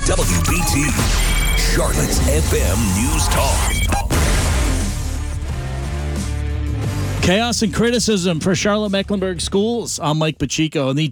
WBT, Charlotte's FM News Talk. Chaos and criticism for Charlotte-Mecklenburg schools. I'm Mike Pacheco in the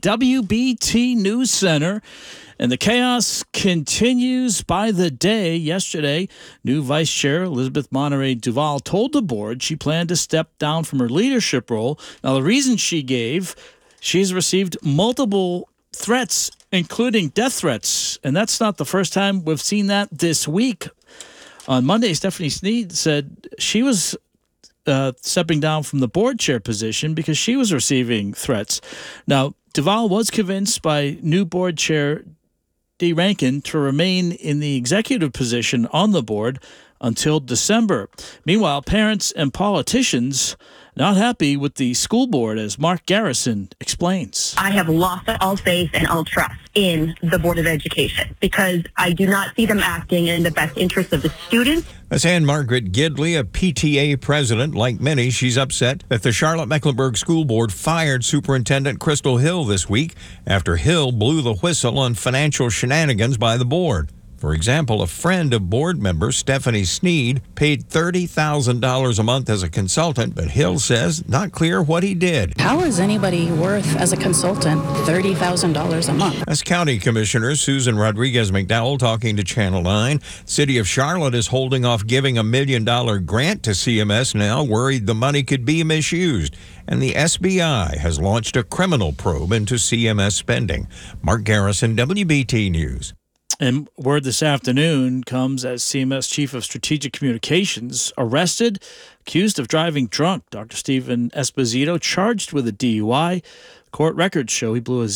WBT News Center. And the chaos continues by the day. Yesterday, new Vice Chair Elizabeth Monterey Duval told the board she planned to step down from her leadership role. Now, the reason she gave, she's received multiple threats, including death threats. And that's not the first time we've seen that this week. On Monday, Stephanie Sneed said she was stepping down from the board chair position because she was receiving threats. Now, Duval was convinced by new board chair Dee Rankin to remain in the executive position on the board until December. Meanwhile, parents and politicians not happy with the school board, as Mark Garrison explains. I have lost all faith and all trust in the Board of Education because I do not see them acting in the best interest of the students. That's Ann Margaret Gidley, a PTA president. Like many, she's upset that the Charlotte-Mecklenburg School Board fired Superintendent Crystal Hill this week after Hill blew the whistle on financial shenanigans by the board. For example, a friend of board member Stephanie Sneed paid $30,000 a month as a consultant, but Hill says not clear what he did. How is anybody worth, as a consultant, $30,000 a month? That's County Commissioner Susan Rodriguez McDowell talking to Channel 9. City of Charlotte is holding off giving a $1 million grant to CMS now, worried the money could be misused. And the SBI has launched a criminal probe into CMS spending. Mark Garrison, WBT News. And word this afternoon comes as CMS Chief of Strategic Communications arrested, accused of driving drunk. Dr. Stephen Esposito charged with a DUI. Court records show he blew a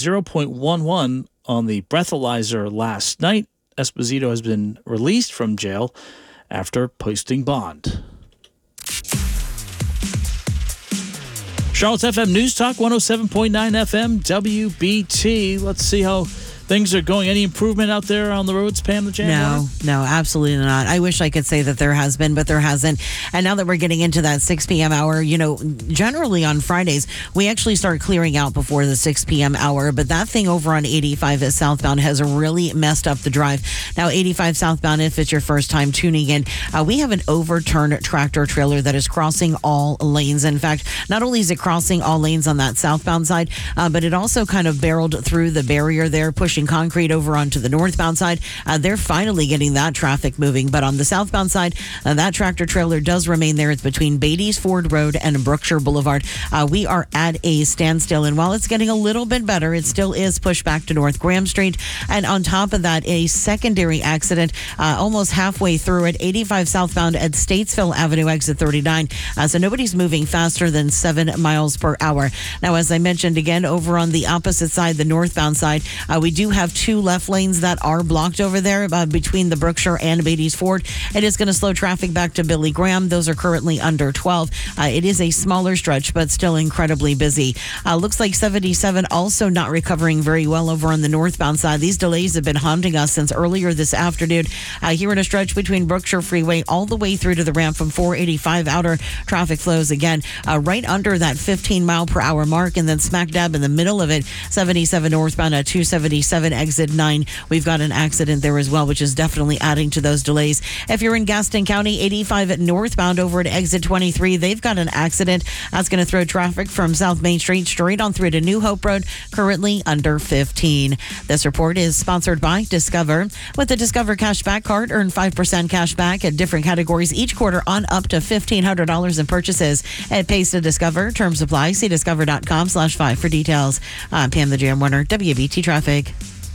0.11 on the breathalyzer last night. Esposito has been released from jail after posting bond. Charlotte's FM News Talk, 107.9 FM, WBT. Let's see how things are going. Any improvement out there on the roads, Pam the Jam? No, absolutely not. I wish I could say that there has been, but there hasn't. And now that we're getting into that 6 p.m. hour, generally on Fridays, we actually start clearing out before the 6 p.m. hour. But that thing over on 85 at southbound has really messed up the drive. Now, 85 southbound, if it's your first time tuning in, we have an overturned tractor trailer that is crossing all lanes. In fact, not only is it crossing all lanes on that southbound side, but it also kind of barreled through the barrier there, pushing concrete over onto the northbound side. They're finally getting that traffic moving, but on the southbound side, that tractor trailer does remain there. It's between Beatty's Ford Road and Brookshire Boulevard. We are at a standstill, and while it's getting a little bit better, it still is pushed back to North Graham Street. And on top of that, a secondary accident almost halfway through at 85 southbound at Statesville Avenue, exit 39. So nobody's moving faster than 7 miles per hour. Now, as I mentioned again, over on the opposite side, the northbound side, we do have 2 left lanes that are blocked over there between the Brookshire and Beatty's Ford. It is going to slow traffic back to Billy Graham. Those are currently under 12. It is a smaller stretch, but still incredibly busy. Looks like 77 also not recovering very well over on the northbound side. These delays have been haunting us since earlier this afternoon. Here in a stretch between Brookshire Freeway all the way through to the ramp from 485 outer traffic flows again, right under that 15 mile per hour mark, and then smack dab in the middle of it, 77 northbound at 277 exit 9. We've got an accident there as well, which is definitely adding to those delays. If you're in Gaston County, 85 northbound over at exit 23, they've got an accident. That's going to throw traffic from South Main Street straight on through to New Hope Road, currently under 15. This report is sponsored by Discover. With the Discover Cashback Card, earn 5% cash back at different categories each quarter on up to $1,500 in purchases. It pays to Discover. Terms apply. See discover.com/5 for details. I'm Pam the Jam Warner, WBT Traffic.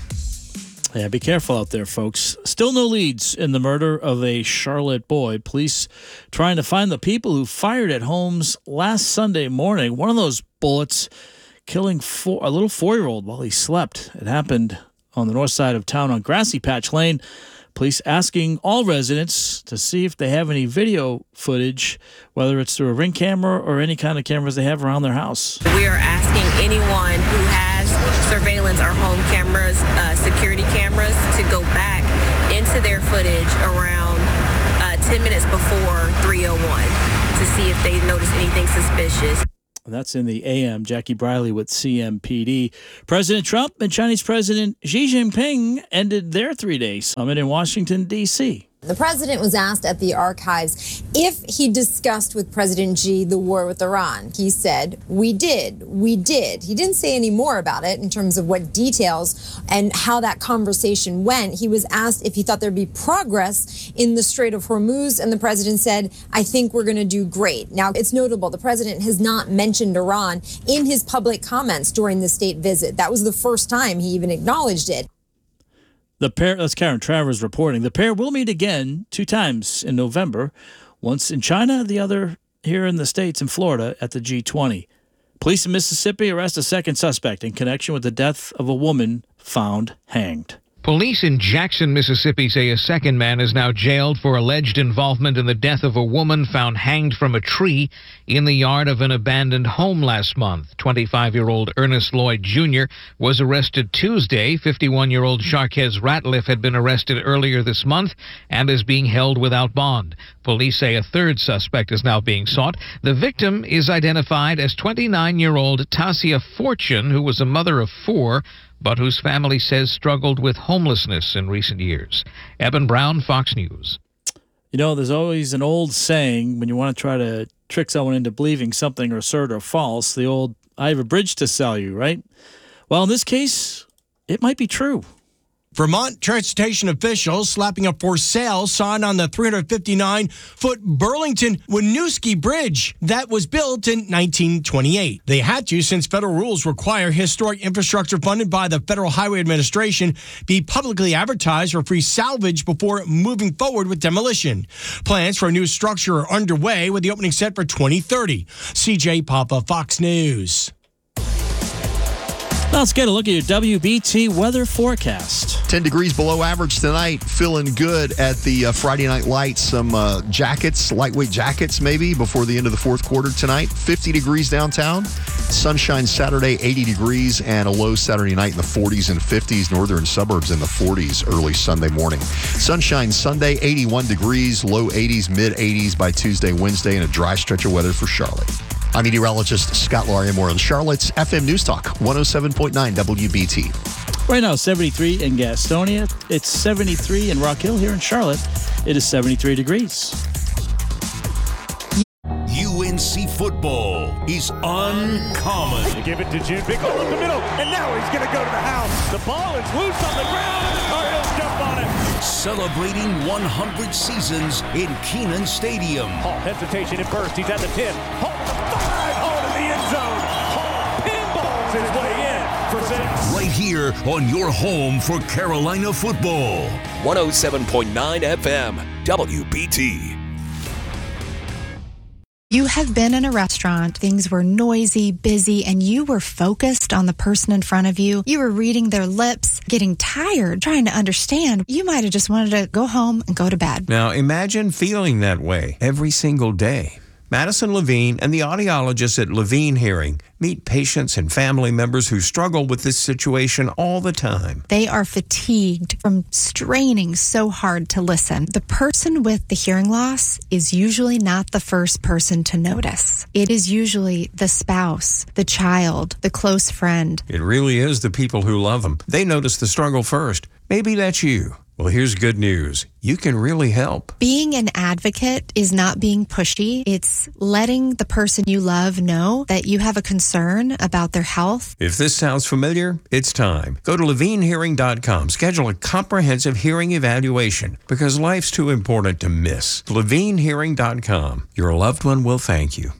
Yeah, be careful out there, folks. Still no leads in the murder of a Charlotte boy. Police trying to find the people who fired at homes last Sunday morning. One of those bullets killing a little 4-year-old while he slept. It happened on the north side of town on Grassy Patch Lane. Police asking all residents to see if they have any video footage, whether it's through a Ring camera or any kind of cameras they have around their house. We are asking anyone who has surveillance or home cameras, security cameras, to go back into their footage around 10 minutes before 3:01 to see if they notice anything suspicious. That's in the AM. Jackie Briley with CMPD. President Trump and Chinese President Xi Jinping ended their 3-day summit in Washington, D.C. The president was asked at the archives if he discussed with President Xi the war with Iran. He said, we did. He didn't say any more about it in terms of what details and how that conversation went. He was asked if he thought there'd be progress in the Strait of Hormuz, and the president said, I think we're going to do great. Now, it's notable the president has not mentioned Iran in his public comments during the state visit. That was the first time he even acknowledged it. The pair, that's Karen Travers reporting. The pair will meet again 2 times in November, once in China, the other here in the States in Florida at the G20. Police in Mississippi arrest a second suspect in connection with the death of a woman found hanged. Police in Jackson, Mississippi say a second man is now jailed for alleged involvement in the death of a woman found hanged from a tree in the yard of an abandoned home last month. 25-year-old Ernest Lloyd Jr. was arrested Tuesday. 51-year-old Sharquez Ratliff had been arrested earlier this month and is being held without bond. Police say a third suspect is now being sought. The victim is identified as 29-year-old Tasia Fortune, who was a mother of 4, but whose family says struggled with homelessness in recent years. Eben Brown, Fox News. You know, there's always an old saying when you want to try to trick someone into believing something or absurd or false, the old, I have a bridge to sell you, right? Well, in this case, it might be true. Vermont transportation officials slapping a for sale sign on the 359-foot Burlington-Winooski Bridge that was built in 1928. They had to, since federal rules require historic infrastructure funded by the Federal Highway Administration be publicly advertised for free salvage before moving forward with demolition. Plans for a new structure are underway with the opening set for 2030. CJ Papa, Fox News. Now let's get a look at your WBT weather forecast. 10 degrees below average tonight. Feeling good at the Friday Night Lights. Some jackets, lightweight jackets maybe, before the end of the fourth quarter tonight. 50 degrees downtown. Sunshine Saturday, 80 degrees, and a low Saturday night in the 40s and 50s. Northern suburbs in the 40s early Sunday morning. Sunshine Sunday, 81 degrees, low 80s, mid 80s by Tuesday, Wednesday, and a dry stretch of weather for Charlotte. I'm meteorologist Scott Laria. More on Charlotte's FM News Talk, 107.9 WBT. Right now, 73 in Gastonia. It's 73 in Rock Hill here in Charlotte. It is 73 degrees. UNC football is uncommon. They give it to June. Big hole up the middle, and now he's going to go to the house. The ball is loose on the ground, and the Tar Heels jump on it. Celebrating 100 seasons in Kenan Stadium. Hall, hesitation at first. He's at the 10. Hall to the 5. Hall to the end zone. Hall pinballs his way in for 6. Right here on your home for Carolina football. 107.9 FM, WBT. You have been in a restaurant, things were noisy, busy, and you were focused on the person in front of you. You were reading their lips, getting tired, trying to understand. You might have just wanted to go home and go to bed. Now imagine feeling that way every single day. Madison Levine and the audiologists at Levine Hearing meet patients and family members who struggle with this situation all the time. They are fatigued from straining so hard to listen. The person with the hearing loss is usually not the first person to notice. It is usually the spouse, the child, the close friend. It really is the people who love them. They notice the struggle first. Maybe that's you. Well, here's good news. You can really help. Being an advocate is not being pushy. It's letting the person you love know that you have a concern about their health. If this sounds familiar, it's time. Go to LevineHearing.com. Schedule a comprehensive hearing evaluation because life's too important to miss. LevineHearing.com. Your loved one will thank you.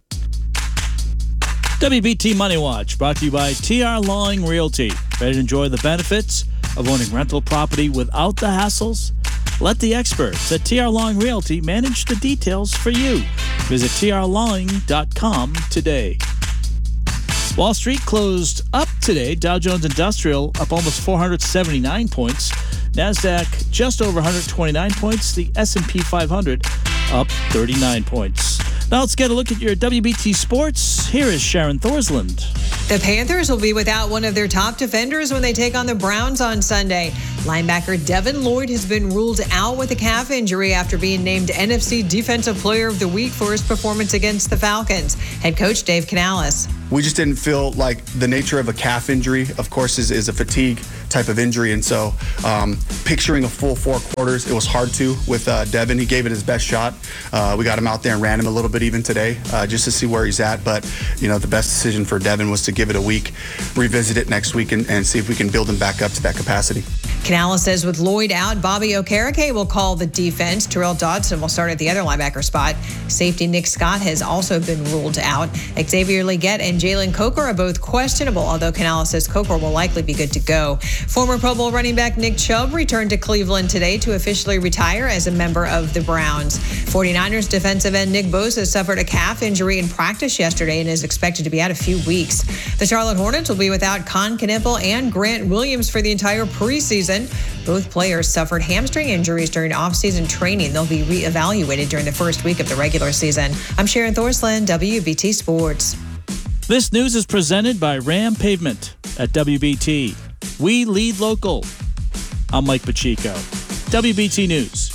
WBT Money Watch brought to you by TR Lawing Realty. Ready to enjoy the benefits of owning rental property without the hassles? Let the experts at TR Lawing Realty manage the details for you. Visit trlawing.com today. Wall Street closed up today. Dow Jones Industrial up almost 479 points. NASDAQ just over 129 points. The S&P 500 up 39 points. Now let's get a look at your WBT Sports. Here is Sharon Thorsland. The Panthers will be without one of their top defenders when they take on the Browns on Sunday. Linebacker Devin Lloyd has been ruled out with a calf injury after being named NFC Defensive Player of the Week for his performance against the Falcons. Head coach Dave Canales. We just didn't feel like the nature of a calf injury, of course, is a fatigue type of injury. And so picturing a full 4 quarters, it was hard to with Devin. He gave it his best shot. We got him out there and ran him a little bit even today just to see where he's at. But, the best decision for Devin was to give it a week, revisit it next week, and see if we can build him back up to that capacity. Canales says with Lloyd out, Bobby Okereke will call the defense. Terrell Dodson will start at the other linebacker spot. Safety Nick Scott has also been ruled out. Xavier Leggett and Jalen Coker are both questionable, although Canales says Coker will likely be good to go. Former Pro Bowl running back Nick Chubb returned to Cleveland today to officially retire as a member of the Browns. 49ers defensive end Nick Bosa suffered a calf injury in practice yesterday and is expected to be out a few weeks. The Charlotte Hornets will be without Con Knippel and Grant Williams for the entire preseason. Both players suffered hamstring injuries during off-season training. They'll be reevaluated during the first week of the regular season. I'm Sharon Thorsland, WBT Sports. This news is presented by Ram Pavement at WBT. We lead local. I'm Mike Pacheco. WBT News.